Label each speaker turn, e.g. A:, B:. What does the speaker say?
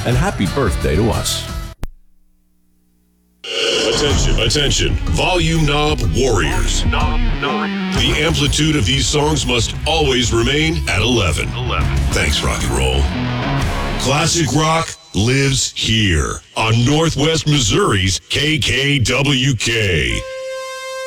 A: and happy birthday to us.
B: Attention, volume knob warriors. The amplitude of these songs must always remain at 11. Thanks, rock and roll. Classic rock lives here on Northwest Missouri's KKWK.